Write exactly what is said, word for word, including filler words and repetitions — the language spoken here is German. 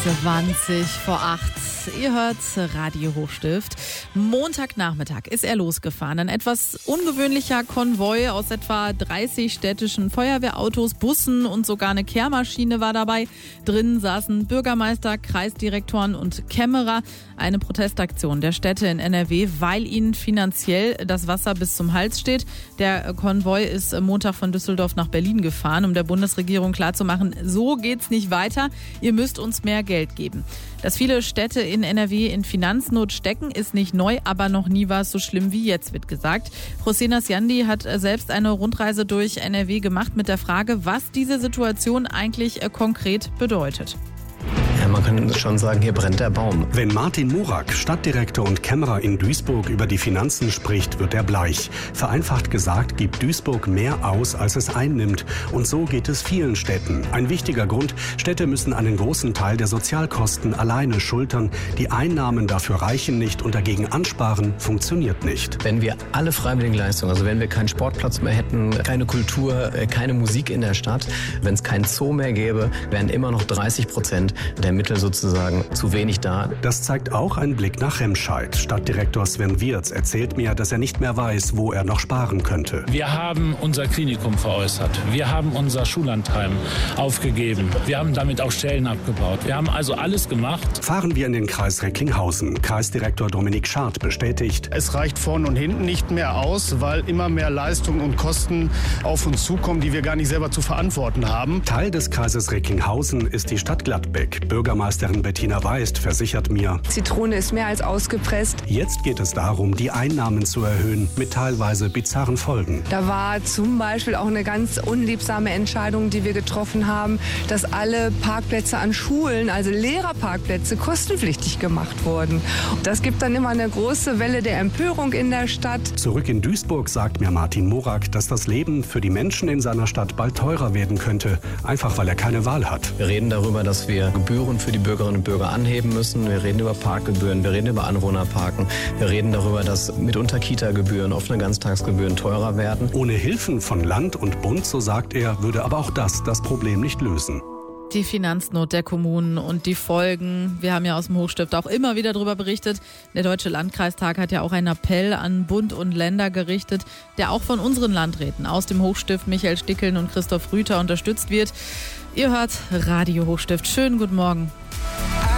zwanzig vor acht. Ihr hört Radio Hochstift. Montagnachmittag ist er losgefahren. Ein etwas ungewöhnlicher Konvoi aus etwa dreißig städtischen Feuerwehrautos, Bussen und sogar eine Kehrmaschine war dabei. Drinnen saßen Bürgermeister, Kreisdirektoren und Kämmerer. Eine Protestaktion der Städte in N R W, weil ihnen finanziell das Wasser bis zum Hals steht. Der Konvoi ist Montag von Düsseldorf nach Berlin gefahren, um der Bundesregierung klarzumachen, so geht's nicht weiter. Ihr müsst uns mehr Geld geben. Dass viele Städte in N R W in Finanznot stecken, ist nicht neu, aber noch nie war es so schlimm wie jetzt, wird gesagt. Prosenas Yandi hat selbst eine Rundreise durch N R W gemacht mit der Frage, was diese Situation eigentlich konkret bedeutet. Ja, man kann schon sagen, hier brennt der Baum. Wenn Martin Morak, Stadtdirektor und Kämmerer in Duisburg, über die Finanzen spricht, wird er bleich. Vereinfacht gesagt, gibt Duisburg mehr aus, als es einnimmt. Und so geht es vielen Städten. Ein wichtiger Grund, Städte müssen einen großen Teil der Sozialkosten alleine schultern. Die Einnahmen dafür reichen nicht und dagegen ansparen funktioniert nicht. Wenn wir alle freiwilligen Leistungen, also wenn wir keinen Sportplatz mehr hätten, keine Kultur, keine Musik in der Stadt, wenn es keinen Zoo mehr gäbe, wären immer noch dreißig Prozent der Mittel sozusagen zu wenig da. Das zeigt auch ein Blick nach Remscheid. Stadtdirektor Sven Wirz erzählt mir, dass er nicht mehr weiß, wo er noch sparen könnte. Wir haben unser Klinikum veräußert. Wir haben unser Schullandheim aufgegeben. Wir haben damit auch Stellen abgebaut. Wir haben also alles gemacht. Fahren wir in den Kreis Recklinghausen. Kreisdirektor Dominik Schad bestätigt: Es reicht vorn und hinten nicht mehr aus, weil immer mehr Leistungen und Kosten auf uns zukommen, die wir gar nicht selber zu verantworten haben. Teil des Kreises Recklinghausen ist die Stadt Gladbeck. Bürgermeisterin Bettina Weist versichert mir: Zitrone ist mehr als ausgepresst. Jetzt geht es darum, die Einnahmen zu erhöhen, mit teilweise bizarren Folgen. Da war zum Beispiel auch eine ganz unliebsame Entscheidung, die wir getroffen haben, dass alle Parkplätze an Schulen, also Lehrerparkplätze, kostenpflichtig gemacht wurden. Das gibt dann immer eine große Welle der Empörung in der Stadt. Zurück in Duisburg sagt mir Martin Morak, dass das Leben für die Menschen in seiner Stadt bald teurer werden könnte, einfach weil er keine Wahl hat. Wir reden darüber, dass wir Gebühren für die Bürgerinnen und Bürger anheben müssen. Wir reden über Parkgebühren, wir reden über Anwohnerparken. Wir reden darüber, dass mitunter Kita-Gebühren, offene Ganztagsgebühren teurer werden. Ohne Hilfen von Land und Bund, so sagt er, würde aber auch das das Problem nicht lösen. Die Finanznot der Kommunen und die Folgen. Wir haben ja aus dem Hochstift auch immer wieder darüber berichtet. Der Deutsche Landkreistag hat ja auch einen Appell an Bund und Länder gerichtet, der auch von unseren Landräten aus dem Hochstift Michael Stickeln und Christoph Rüther unterstützt wird. Ihr hört Radio Hochstift. Schönen guten Morgen.